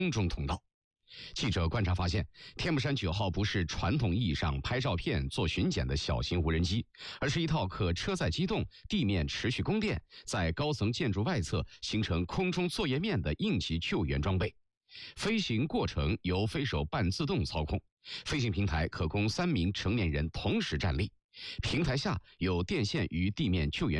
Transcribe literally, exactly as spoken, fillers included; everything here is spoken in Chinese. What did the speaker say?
空中通道。记者观察发现，天目山九号不是传统意义上拍照片做巡检的小型无人机，而是一套可车载机动、地面持续供电，在高层建筑外侧形成空中作业面的应急救援装备。飞行过程由飞手半自动操控，飞行平台可供三名成年人同时站立，平台下有电线与地面救援